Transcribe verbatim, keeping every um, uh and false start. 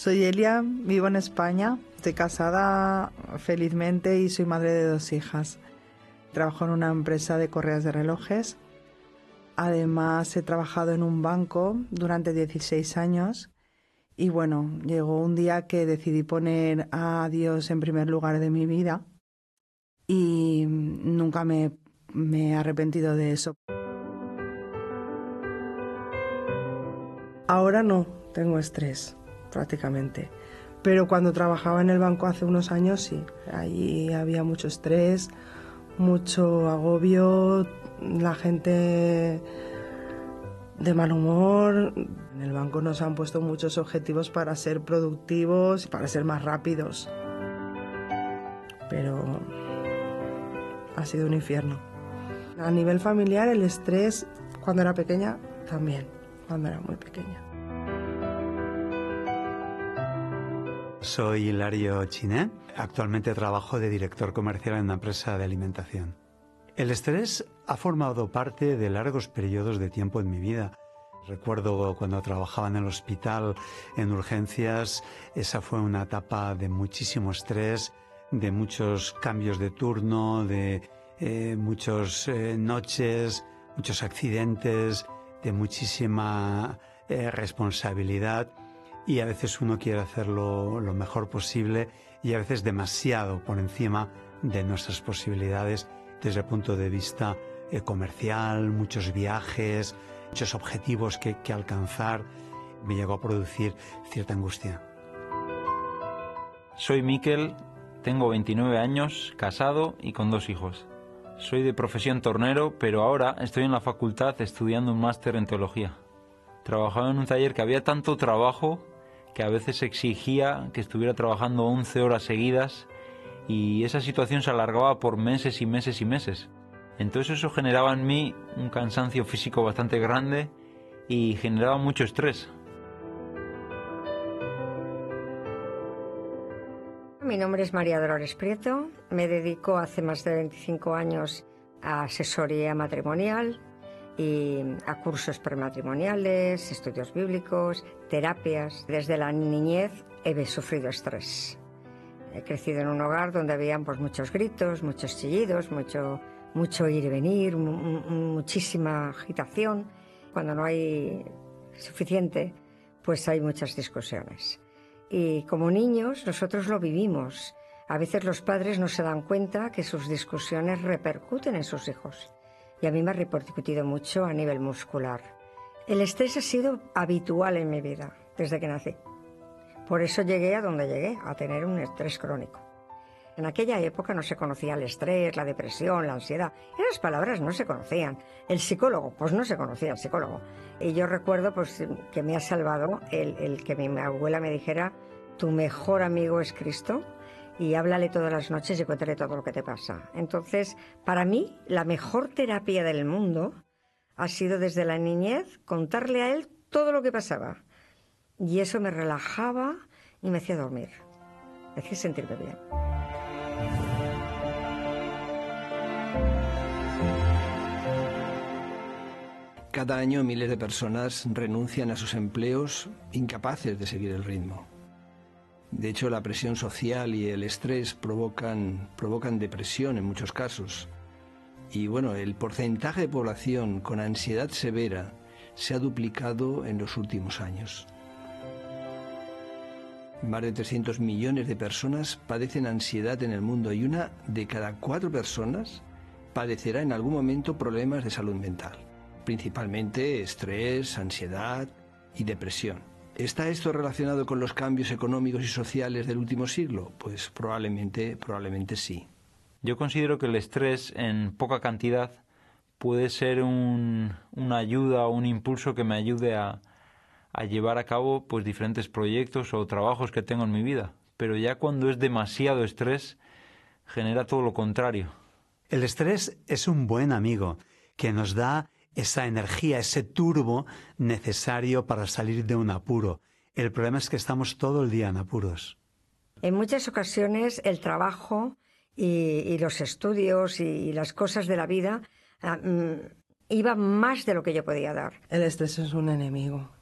Soy Elia, vivo en España, estoy casada felizmente y soy madre de dos hijas. Trabajo en una empresa de correas de relojes. Además, he trabajado en un banco durante dieciséis años y bueno, llegó un día que decidí poner a Dios en primer lugar de mi vida y nunca me, me he arrepentido de eso. Ahora no tengo estrés, prácticamente. Pero cuando trabajaba en el banco hace unos años, sí. Allí había mucho estrés, mucho agobio, la gente de mal humor. En el banco nos han puesto muchos objetivos para ser productivos, para ser más rápidos. Pero ha sido un infierno. A nivel familiar, el estrés, cuando era pequeña, también. Cuando era muy pequeña. Soy Hilario Chiné. Actualmente trabajo de director comercial en una empresa de alimentación. El estrés ha formado parte de largos periodos de tiempo en mi vida. Recuerdo cuando trabajaba en el hospital, en urgencias, esa fue una etapa de muchísimo estrés, de muchos cambios de turno, de eh, muchas eh, noches, muchos accidentes, de muchísima eh, responsabilidad y a veces uno quiere hacerlo lo mejor posible y a veces demasiado por encima de nuestras posibilidades desde el punto de vista eh, comercial, muchos viajes, muchos objetivos que, que alcanzar. Me llegó a producir cierta angustia. Soy Miquel, tengo veintinueve años, casado y con dos hijos. Soy de profesión tornero, pero ahora estoy en la facultad estudiando un máster en teología. Trabajaba en un taller que había tanto trabajo que a veces exigía que estuviera trabajando once horas seguidas y esa situación se alargaba por meses y meses y meses. Entonces eso generaba en mí un cansancio físico bastante grande y generaba mucho estrés. Mi nombre es María Dolores Prieto, me dedico hace más de veinticinco años a asesoría matrimonial y a cursos prematrimoniales, estudios bíblicos, terapias. Desde la niñez he sufrido estrés. He crecido en un hogar donde habían pues, muchos gritos, muchos chillidos, mucho, mucho ir y venir, mu muchísima agitación. Cuando no hay suficiente, pues hay muchas discusiones. Y como niños nosotros lo vivimos. A veces los padres no se dan cuenta que sus discusiones repercuten en sus hijos. Y a mí me ha repercutido mucho a nivel muscular. El estrés ha sido habitual en mi vida desde que nací. Por eso llegué a donde llegué, a tener un estrés crónico. En aquella época no se conocía el estrés, la depresión, la ansiedad. Esas palabras no se conocían. El psicólogo, pues no se conocía el psicólogo. Y yo recuerdo pues, que me ha salvado el, el que mi abuela me dijera: tu mejor amigo es Cristo y háblale todas las noches y cuéntale todo lo que te pasa. Entonces, para mí, la mejor terapia del mundo ha sido desde la niñez contarle a él todo lo que pasaba. Y eso me relajaba y me hacía dormir. Me hacía sentirme bien. Cada año miles de personas renuncian a sus empleos incapaces de seguir el ritmo. De hecho, la presión social y el estrés provocan, provocan depresión en muchos casos. Y bueno, el porcentaje de población con ansiedad severa se ha duplicado en los últimos años. Más de trescientos millones de personas padecen ansiedad en el mundo y una de cada cuatro personas padecerá en algún momento problemas de salud mental. Principalmente estrés, ansiedad y depresión. ¿Está esto relacionado con los cambios económicos y sociales del último siglo? Pues probablemente, probablemente sí. Yo considero que el estrés en poca cantidad puede ser un, una ayuda o un impulso que me ayude a, a llevar a cabo pues, diferentes proyectos o trabajos que tengo en mi vida. Pero ya cuando es demasiado estrés, genera todo lo contrario. El estrés es un buen amigo que nos da esa energía, ese turbo necesario para salir de un apuro. El problema es que estamos todo el día en apuros. En muchas ocasiones el trabajo y, y los estudios y, y las cosas de la vida um, iban más de lo que yo podía dar. El estrés es un enemigo.